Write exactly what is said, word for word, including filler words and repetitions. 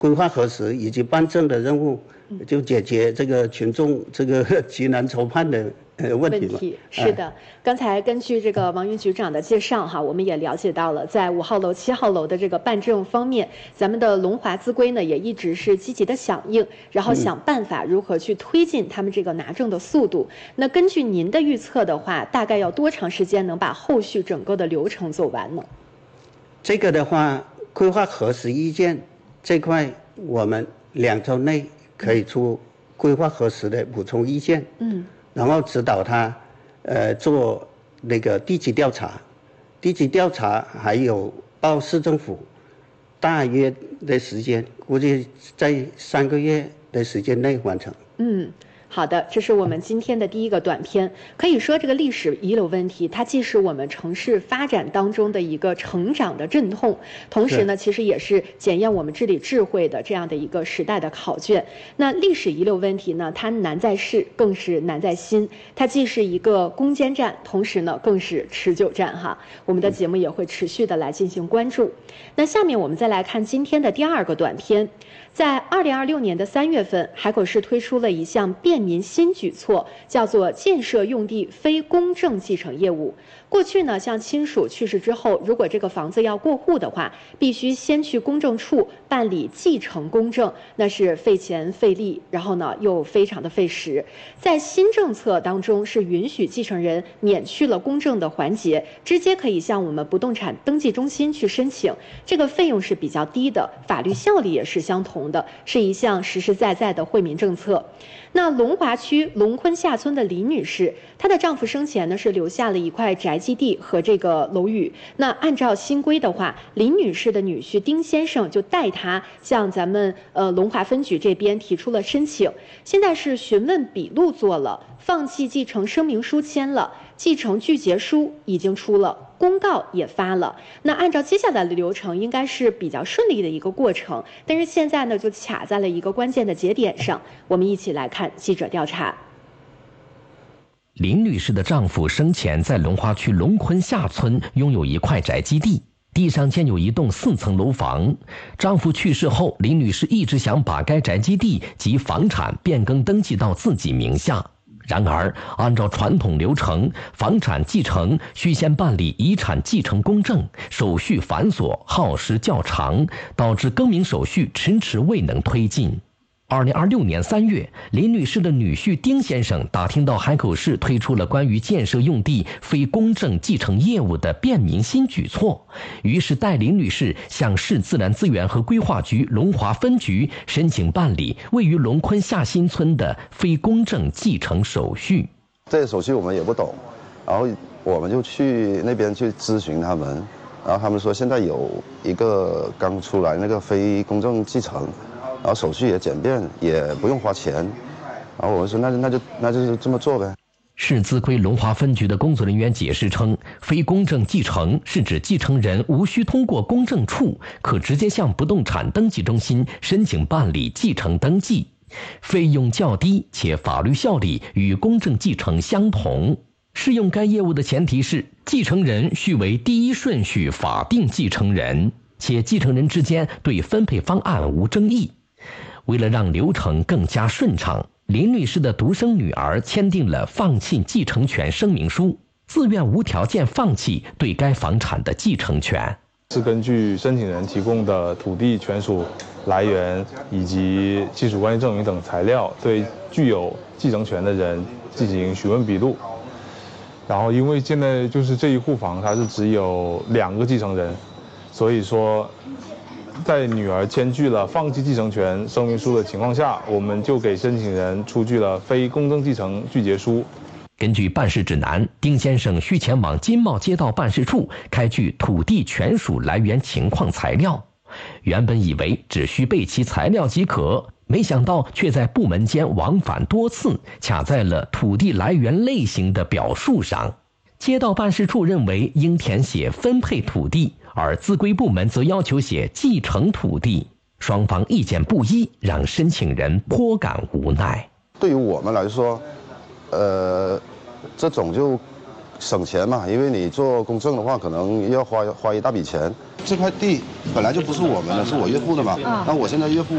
规划核实以及办证的任务，就解决这个群众这个急难筹判的呃问题嘛。 问题是的，刚才根据这个王云局长的介绍哈，我们也了解到了，在五号楼、七号楼的这个办证方面，咱们的龙华资规呢也一直是积极的响应，然后想办法如何去推进他们这个拿证的速度。那根据您的预测的话，大概要多长时间能把后续整个的流程走完呢？ 这个的话，规划核实意见这块，我们两周内可以出规划核实的补充意见，嗯，然后指导他，呃，做那个地基调查，地基调查还有报市政府，大约的时间，估计在三个月的时间内完成。 嗯。好的，这是我们今天的第一个短片。可以说，这个历史遗留问题，它既是我们城市发展当中的一个成长的阵痛，同时呢，其实也是检验我们治理智慧的这样的一个时代的考卷。那历史遗留问题呢，它难在事，更是难在心。它既是一个攻坚战，同时呢，更是持久战哈。我们的节目也会持续的来进行关注。那下面我们再来看今天的第二个短片。在二零二六年的三月份，海口市推出了一项便民新举措，叫做建设用地非公证继承业务。过去呢，像亲属去世之后，如果这个房子要过户的话，必须先去公证处办理继承公证，那是费钱费力，然后呢又非常的费时。在新政策当中，是允许继承人免去了公证的环节，直接可以向我们不动产登记中心去申请，这个费用是比较低的，法律效力也是相同的，是一项实实在在的惠民政策。那龙华区龙坤下村的李女士，她的丈夫生前呢是留下了一块宅基地和这个楼宇。那按照新规的话，李女士的女婿丁先生就带她向咱们呃龙华分局这边提出了申请。现在是询问笔录做了，放弃继承声明书签了，继承具结书已经出了，公告也发了。那按照接下来的流程，应该是比较顺利的一个过程。但是现在呢，就卡在了一个关键的节点上。我们一起来看记者调查。 林女士的丈夫生前在龙华区龙坤下村拥有一块宅基地，地上建有一栋四层楼房。丈夫去世后，林女士一直想把该宅基地及房产变更登记到自己名下。然而，按照传统流程，房产继承需先办理遗产继承公证，手续繁琐，耗时较长，导致更名手续迟迟未能推进。二零二六年三月，林女士的女婿丁先生打听到海口市推出了关于建设用地非公证继承业务的便民新举措，于是带林女士向市自然资源和规划局龙华分局申请办理位于龙坤下新村的非公证继承手续。 这些手续我们也不懂，然后我们就去那边去咨询他们，然后他们说现在有一个刚出来那个非公证继承，然后手续也简便，也不用花钱，然后我们说那就那就那就是这么做呗。 市资规龙华分局的工作人员解释称，非公证继承是指继承人无需通过公证处，可直接向不动产登记中心申请办理继承登记，费用较低，且法律效力与公证继承相同。适用该业务的前提是，继承人须为第一顺序法定继承人，且继承人之间对分配方案无争议。为了让流程更加顺畅，林女士的独生女儿签订了放弃继承权声明书，自愿无条件放弃对该房产的继承权。 是根据申请人提供的土地权属来源以及亲属关系证明等材料，对具有继承权的人进行询问笔录。然后因为现在就是这一户房它是只有两个继承人，所以说在女儿签具了放弃继承权声明书的情况下，我们就给申请人出具了非公证继承具结书。 根据办事指南，丁先生需前往金茂街道办事处开具土地权属来源情况材料。原本以为只需备齐材料即可，没想到却在部门间往返多次，卡在了土地来源类型的表述上。街道办事处认为应填写分配土地，而资规部门则要求写继承土地，双方意见不一，让申请人颇感无奈。 对于我们来说，呃，这种就省钱嘛，因为你做公证的话，可能要花花一大笔钱。这块地本来就不是我们的，是我岳父的嘛。那我现在岳父